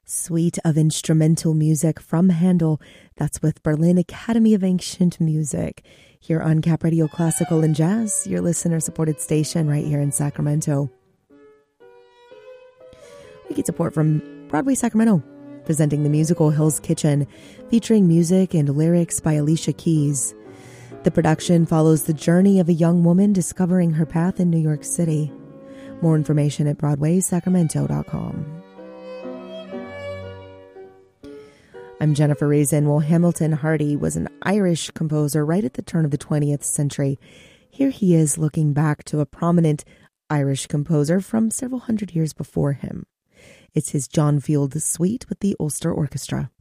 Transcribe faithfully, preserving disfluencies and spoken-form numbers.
Suite of instrumental music from Handel. That's with Berlin Academy of Ancient Music. Here on Cap Radio Classical and Jazz, your listener-supported station right here in Sacramento. We get support from Broadway Sacramento, presenting the musical Hell's Kitchen, featuring music and lyrics by Alicia Keys. The production follows the journey of a young woman discovering her path in New York City. More information at broadway sacramento dot com. I'm Jennifer Reason. Well, Hamilton Hardy was an Irish composer right at the turn of the twentieth century. Here he is looking back to a prominent Irish composer from several hundred years before him. It's his John Field Suite with the Ulster Orchestra.